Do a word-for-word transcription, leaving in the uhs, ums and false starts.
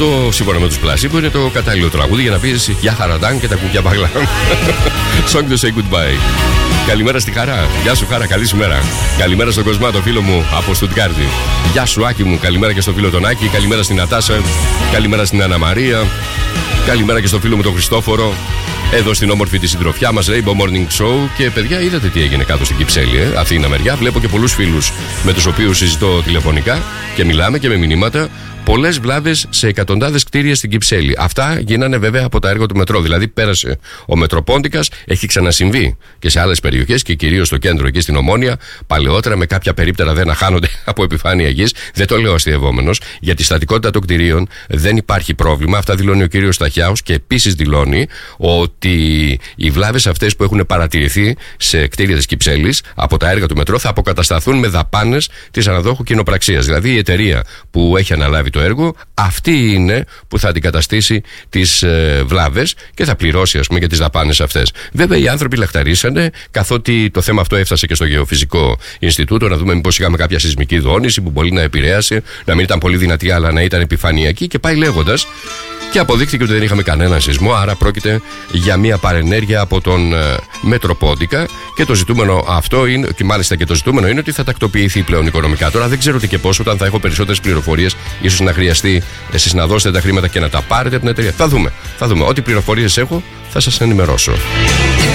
Αυτό σύμφωνα με τους Πλασίμπο είναι το κατάλληλο τραγούδι για να πεις για χαραντάν και τα κουκιά παγλά. Song to say goodbye. Καλημέρα στη Χαρά. Γεια σου Χαρά, καλή σου μέρα. Καλημέρα στον Κοσμά, το φίλο μου από Στουτγκάρδη. Γεια σου Άκη μου, καλημέρα και στο φίλο τον Άκη. Καλημέρα στην Νατάσα. Καλημέρα στην Αννα Μαρία. Καλημέρα και στο φίλο μου τον Χριστόφορο. Εδώ στην όμορφη τη συντροφιά μας, Rainbow Morning Show. Και παιδιά, είδατε τι έγινε κάτω στην Κυψέλη, ε? Αθήνα μεριά. Βλέπω και πολλούς φίλους με τους οποίους συζητώ τηλεφωνικά και μιλάμε και με μηνύματα. Πολλές βλάβες σε εκατοντάδες κτίρια στην Κυψέλη. Αυτά γίνανε βέβαια από τα έργα του μετρό. Δηλαδή, πέρασε ο Μετροπόντικας, έχει ξανασυμβεί και σε άλλες περιοχές και κυρίως στο κέντρο εκεί στην Ομόνια. Παλαιότερα με κάποια περίπτερα δεν χάνονται από επιφάνεια γης. Δεν το λέω αστειευόμενος. Για τη στατικότητα των κτιρίων δεν υπάρχει πρόβλημα. Αυτά δηλώνει ο κύριος Σταχιάους και επίσης δηλώνει ότι οι βλάβες αυτές που έχουν παρατηρηθεί σε κτίρια της Κυψέλης από τα έργα του μετρό θα αποκατασταθούν με δαπάνες της αναδόχου κοινοπραξίας. Δηλαδή, η εταιρεία που έχει αναλάβει το έργο, αυτή είναι που θα αντικαταστήσει τις ε, βλάβες και θα πληρώσει, ας πούμε, για τις δαπάνες αυτές. Βέβαια, οι άνθρωποι λαχταρίσανε, καθότι το θέμα αυτό έφτασε και στο Γεωφυσικό Ινστιτούτο, να δούμε μήπως είχαμε κάποια σεισμική δόνηση που μπορεί να επηρέασε, να μην ήταν πολύ δυνατή, αλλά να ήταν επιφανειακή, και πάει λέγοντας. Και αποδείχθηκε ότι δεν είχαμε κανέναν σεισμό, άρα πρόκειται για μια παρενέργεια από τον ε, Μετροπόντικα. Και το ζητούμενο αυτό είναι, και μάλιστα και το ζητούμενο είναι ότι θα τακτοποιηθεί πλέον οικονομικά. Τώρα δεν ξέρω τι και πόσο, όταν θα έχω περισσότερες πληροφορίες, ίσως να χρειαστεί εσείς να δώσετε τα χρήματα και να τα πάρετε από την εταιρεία. Θα δούμε. Θα δούμε. Ό,τι πληροφορίες έχω θα σας ενημερώσω.